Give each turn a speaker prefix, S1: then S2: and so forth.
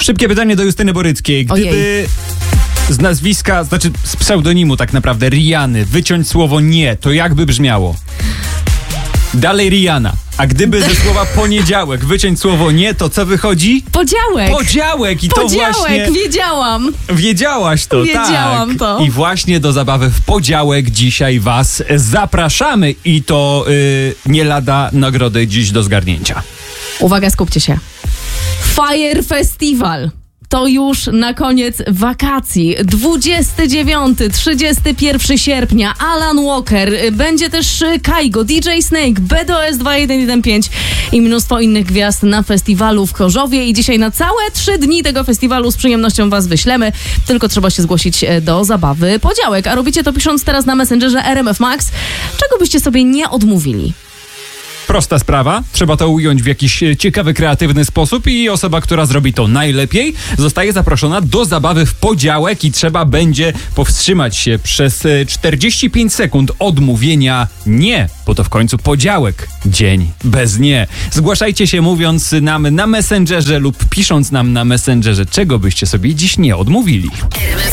S1: Szybkie pytanie do Justyny Boryckiej. Gdyby z nazwiska, znaczy z pseudonimu tak naprawdę, Riany, wyciąć słowo nie, to jakby brzmiało? Dalej Rihanna. A gdyby ze słowa poniedziałek wyciąć słowo nie, to co wychodzi?
S2: Podziałek.
S1: Podziałek. I
S2: Podziałek,
S1: to właśnie...
S2: wiedziałam.
S1: Wiedziałaś to,
S2: Wiedziałam
S1: tak.
S2: to.
S1: I właśnie do zabawy w podziałek dzisiaj was zapraszamy i to nie lada nagrody dziś do zgarnięcia.
S2: Uwaga, skupcie się. Fire Festival. To już na koniec wakacji. 29, 31 sierpnia Alan Walker, będzie też Kaigo, DJ Snake, BDOS 2115 i mnóstwo innych gwiazd na festiwalu w Chorzowie. I dzisiaj na całe 3 dni tego festiwalu z przyjemnością was wyślemy. Tylko trzeba się zgłosić do zabawy podziałek. A robicie to pisząc teraz na Messengerze RMF Max. Czego byście sobie nie odmówili?
S1: Prosta sprawa, trzeba to ująć w jakiś ciekawy, kreatywny sposób i osoba, która zrobi to najlepiej, zostaje zaproszona do zabawy w podziałek i trzeba będzie powstrzymać się przez 45 sekund od mówienia nie, bo to w końcu podziałek, dzień bez nie. Zgłaszajcie się mówiąc nam na Messengerze lub pisząc nam na Messengerze, czego byście sobie dziś nie odmówili.